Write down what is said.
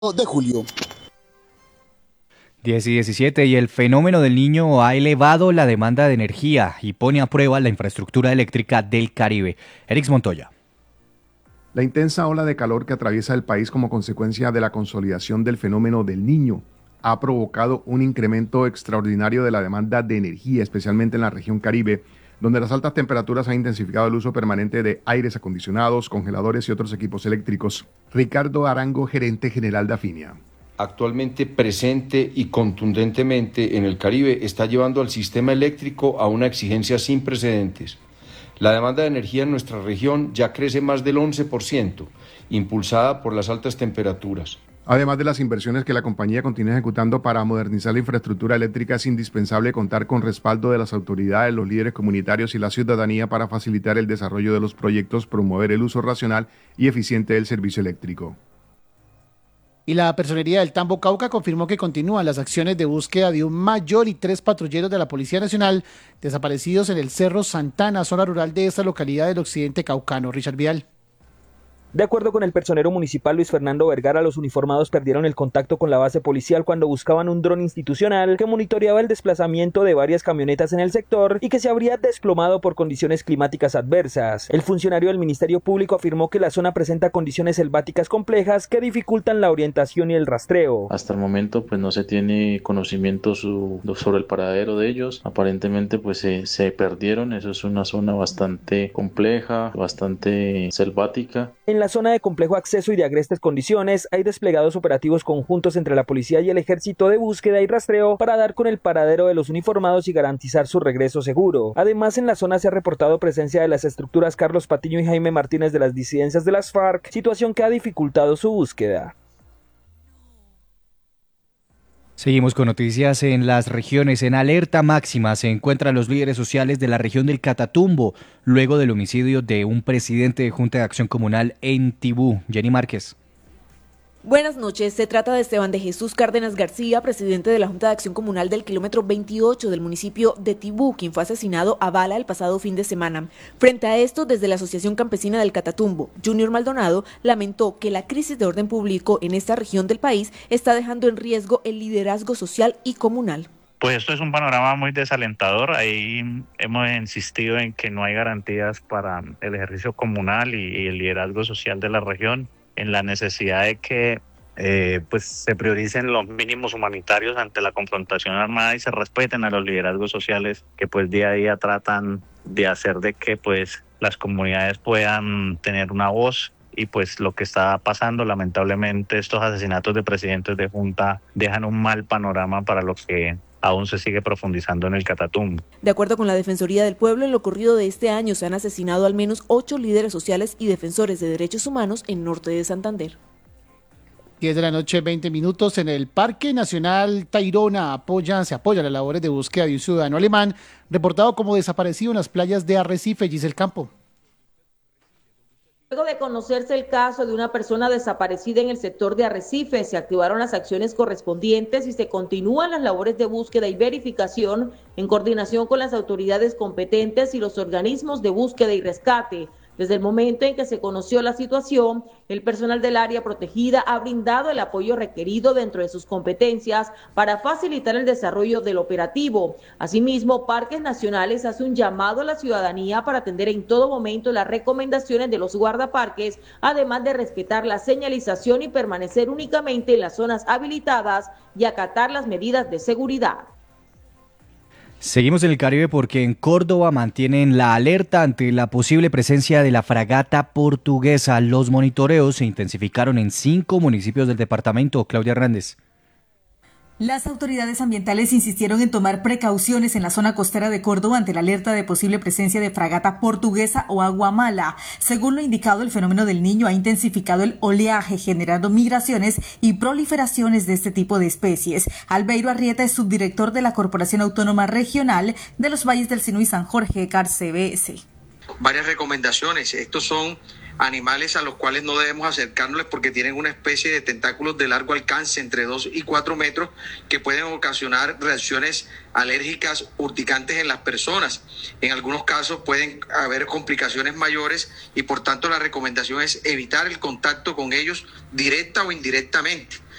de julio. 10 y 17, y el fenómeno del Niño ha elevado la demanda de energía y pone a prueba la infraestructura eléctrica del Caribe. Erix Montoya. La intensa ola de calor que atraviesa el país como consecuencia de la consolidación del fenómeno del Niño ha provocado un incremento extraordinario de la demanda de energía, especialmente en la región Caribe, donde las altas temperaturas han intensificado el uso permanente de aires acondicionados, congeladores y otros equipos eléctricos. Ricardo Arango, gerente general de Afinia. Actualmente presente y contundentemente en el Caribe, está llevando al sistema eléctrico a una exigencia sin precedentes. La demanda de energía en nuestra región ya crece más del 11%, impulsada por las altas temperaturas. Además de las inversiones que la compañía continúa ejecutando para modernizar la infraestructura eléctrica, es indispensable contar con respaldo de las autoridades, los líderes comunitarios y la ciudadanía para facilitar el desarrollo de los proyectos, promover el uso racional y eficiente del servicio eléctrico. Y la Personería del Tambo Cauca confirmó que continúan las acciones de búsqueda de un mayor y 3 patrulleros de la Policía Nacional desaparecidos en el Cerro Santana, zona rural de esta localidad del occidente caucano. Richard Vidal. De acuerdo con el personero municipal Luis Fernando Vergara, los uniformados perdieron el contacto con la base policial cuando buscaban un dron institucional que monitoreaba el desplazamiento de varias camionetas en el sector y que se habría desplomado por condiciones climáticas adversas. El funcionario del Ministerio Público afirmó que la zona presenta condiciones selváticas complejas que dificultan la orientación y el rastreo. Hasta el momento pues no se tiene conocimiento sobre el paradero de ellos. Aparentemente pues se perdieron. Eso es una zona bastante compleja, bastante selvática. En la zona de complejo acceso y de agrestes condiciones hay desplegados operativos conjuntos entre la policía y el ejército de búsqueda y rastreo para dar con el paradero de los uniformados y garantizar su regreso seguro. Además, en la zona se ha reportado presencia de las estructuras Carlos Patiño y Jaime Martínez de las disidencias de las FARC, situación que ha dificultado su búsqueda. Seguimos con noticias en las regiones. En alerta máxima se encuentran los líderes sociales de la región del Catatumbo, luego del homicidio de un presidente de Junta de Acción Comunal en Tibú. Jenny Márquez. Buenas noches, se trata de Esteban de Jesús Cárdenas García, presidente de la Junta de Acción Comunal del kilómetro 28 del municipio de Tibú, quien fue asesinado a bala el pasado fin de semana. Frente a esto, desde la Asociación Campesina del Catatumbo, Junior Maldonado lamentó que la crisis de orden público en esta región del país está dejando en riesgo el liderazgo social y comunal. Pues esto es un panorama muy desalentador. Ahí hemos insistido en que no hay garantías para el ejercicio comunal y el liderazgo social de la región, en la necesidad de que pues se prioricen los mínimos humanitarios ante la confrontación armada y se respeten a los liderazgos sociales que pues día a día tratan de hacer de que pues las comunidades puedan tener una voz. Y pues lo que está pasando, lamentablemente, estos asesinatos de presidentes de junta dejan un mal panorama para lo que aún se sigue profundizando en el Catatumbo. De acuerdo con la Defensoría del Pueblo, en lo corrido de este año se han asesinado al menos 8 líderes sociales y defensores de derechos humanos en norte de Santander. 10 de la noche, 20 minutos, en el Parque Nacional Tayrona se apoyan las labores de búsqueda de un ciudadano alemán reportado como desaparecido en las playas de Arrecife, Giselle Campo. Luego de conocerse el caso de una persona desaparecida en el sector de Arrecife, se activaron las acciones correspondientes y se continúan las labores de búsqueda y verificación en coordinación con las autoridades competentes y los organismos de búsqueda y rescate. Desde el momento en que se conoció la situación, el personal del área protegida ha brindado el apoyo requerido dentro de sus competencias para facilitar el desarrollo del operativo. Asimismo, Parques Nacionales hace un llamado a la ciudadanía para atender en todo momento las recomendaciones de los guardaparques, además de respetar la señalización y permanecer únicamente en las zonas habilitadas y acatar las medidas de seguridad. Seguimos en el Caribe porque en Córdoba mantienen la alerta ante la posible presencia de la fragata portuguesa. Los monitoreos se intensificaron en 5 municipios del departamento. Claudia Hernández. Las autoridades ambientales insistieron en tomar precauciones en la zona costera de Córdoba ante la alerta de posible presencia de fragata portuguesa o agua mala. Según lo indicado, el fenómeno del Niño ha intensificado el oleaje, generando migraciones y proliferaciones de este tipo de especies. Albeiro Arrieta es subdirector de la Corporación Autónoma Regional de los Valles del Sinú y San Jorge, CARCBS. Varias recomendaciones. Estos son animales a los cuales no debemos acercarnos porque tienen una especie de tentáculos de largo alcance, entre 2 y 4 metros, que pueden ocasionar reacciones alérgicas urticantes en las personas. En algunos casos pueden haber complicaciones mayores y por tanto la recomendación es evitar el contacto con ellos directa o indirectamente.